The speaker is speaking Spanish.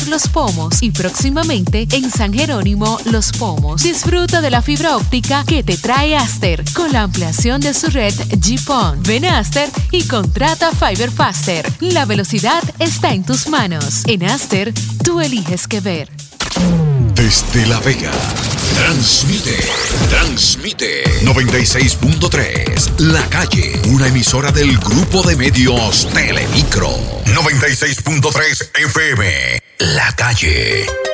Mayor Los Pomos y próximamente en San Jerónimo Los Pomos. Disfruta de la fibra óptica que te trae Aster con la ampliación de su red GPON. Ven a Aster y contrata Fiber Faster. La velocidad está en tus manos. En Aster, tú eliges qué ver. Desde La Vega, transmite 96.3, La Calle, una emisora del grupo de medios Telemicro. 96.3 FM, La Calle.